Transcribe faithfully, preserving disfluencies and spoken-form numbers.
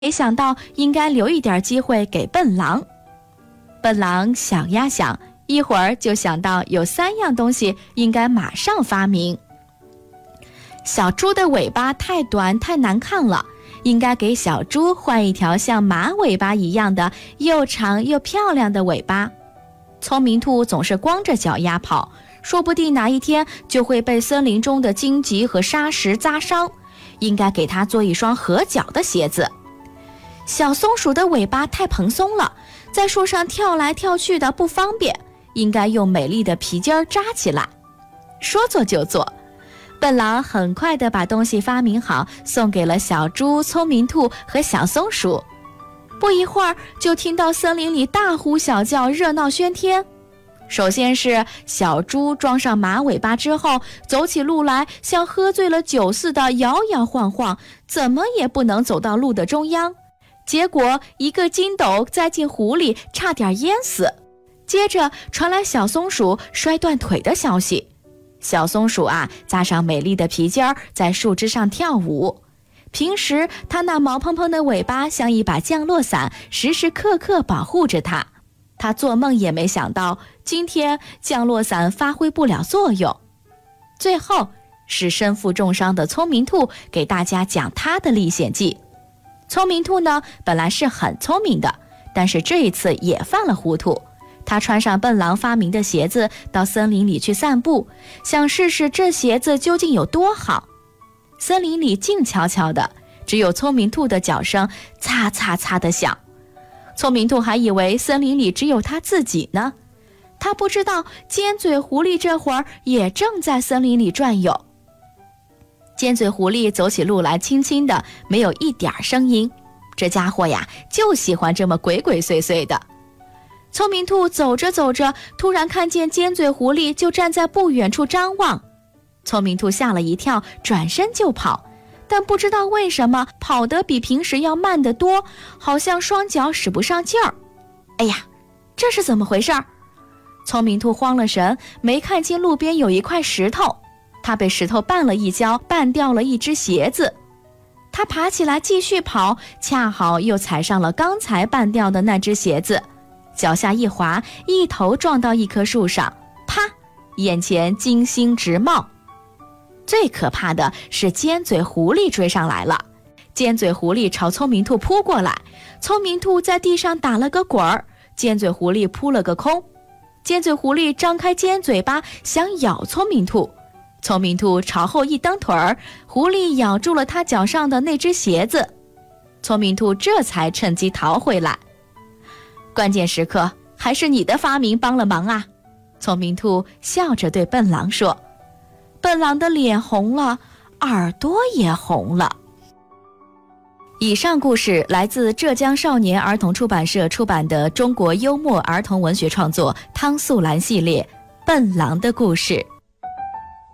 没想到应该留一点机会给笨狼。笨狼想呀想，一会儿就想到有三样东西应该马上发明。小猪的尾巴太短太难看了，应该给小猪换一条像马尾巴一样的又长又漂亮的尾巴。聪明兔总是光着脚丫跑，说不定哪一天就会被森林中的荆棘和沙石扎伤，应该给它做一双合脚的鞋子。小松鼠的尾巴太蓬松了，在树上跳来跳去的不方便，应该用美丽的皮筋儿扎起来。说做就做，笨狼很快地把东西发明好，送给了小猪、聪明兔和小松鼠。不一会儿，就听到森林里大呼小叫，热闹喧天。首先是小猪装上马尾巴之后，走起路来像喝醉了酒似的摇摇晃晃，怎么也不能走到路的中央。结果一个筋斗栽进湖里，差点淹死。接着传来小松鼠摔断腿的消息。小松鼠啊，扎上美丽的皮筋儿，在树枝上跳舞。平时它那毛蓬蓬的尾巴像一把降落伞，时时刻刻保护着它。它做梦也没想到，今天降落伞发挥不了作用。最后是身负重伤的聪明兔给大家讲他的历险记。聪明兔呢，本来是很聪明的，但是这一次也犯了糊涂。他穿上笨狼发明的鞋子，到森林里去散步，想试试这鞋子究竟有多好。森林里静悄悄的，只有聪明兔的脚声擦擦擦的响。聪明兔还以为森林里只有他自己呢，他不知道尖嘴狐狸这会儿也正在森林里转悠。尖嘴狐狸走起路来轻轻的，没有一点声音，这家伙呀就喜欢这么鬼鬼祟祟的。聪明兔走着走着，突然看见尖嘴狐狸就站在不远处张望。聪明兔吓了一跳，转身就跑，但不知道为什么跑得比平时要慢得多，好像双脚使不上劲儿。哎呀，这是怎么回事？聪明兔慌了神，没看清路边有一块石头，他被石头绊了一跤，绊掉了一只鞋子。他爬起来继续跑，恰好又踩上了刚才绊掉的那只鞋子，脚下一滑，一头撞到一棵树上，啪，眼前金星直冒。最可怕的是尖嘴狐狸追上来了，尖嘴狐狸朝聪明兔扑过来，聪明兔在地上打了个滚儿，尖嘴狐狸扑了个空。尖嘴狐狸张开尖嘴巴想咬聪明兔，聪明兔朝后一蹬腿儿，狐狸咬住了他脚上的那只鞋子，聪明兔这才趁机逃回来。关键时刻还是你的发明帮了忙啊，聪明兔笑着对笨狼说。笨狼的脸红了，耳朵也红了。以上故事来自浙江少年儿童出版社出版的中国幽默儿童文学创作汤素兰系列《笨狼的故事》。